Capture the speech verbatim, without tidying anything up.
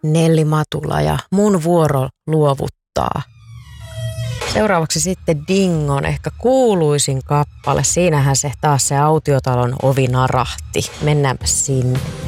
Nelli Matula ja Mun vuoro luovuttaa. Seuraavaksi sitten Dingon ehkä kuuluisin kappale. Siinähän se taas se autiotalon ovi narahti. Mennäänpä sinne.